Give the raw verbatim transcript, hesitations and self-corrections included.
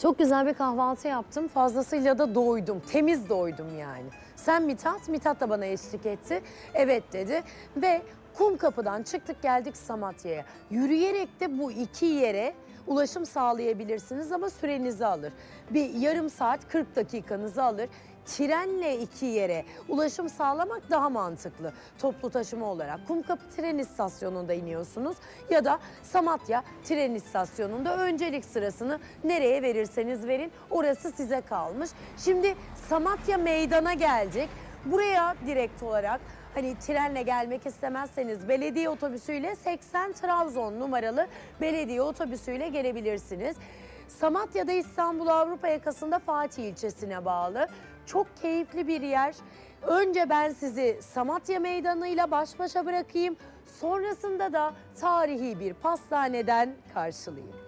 Çok güzel bir kahvaltı yaptım. Fazlasıyla da doydum. Temiz doydum yani. Sen Mithat, Mithat da bana eşlik etti. Evet dedi ve Kumkapı'dan çıktık geldik Samatya'ya. Yürüyerek de bu iki yere ulaşım sağlayabilirsiniz ama sürenizi alır. Bir yarım saat kırk dakikanızı alır. Trenle iki yere ulaşım sağlamak daha mantıklı toplu taşıma olarak. Kumkapı tren istasyonunda iniyorsunuz ya da Samatya tren istasyonunda öncelik sırasını nereye verirseniz verin, orası size kalmış. Şimdi Samatya meydana geldik. Buraya direkt olarak hani trenle gelmek istemezseniz belediye otobüsüyle seksen Trabzon numaralı belediye otobüsüyle gelebilirsiniz. Samatya'da İstanbul Avrupa yakasında Fatih ilçesine bağlı. Çok keyifli bir yer. Önce ben sizi Samatya Meydanı'yla baş başa bırakayım. Sonrasında da tarihi bir pastaneden karşılayayım.